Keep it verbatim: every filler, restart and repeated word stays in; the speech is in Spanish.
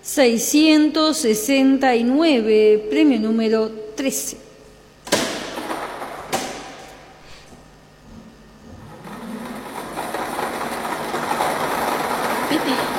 seiscientos sesenta y nueve, premio número trece. Pepe.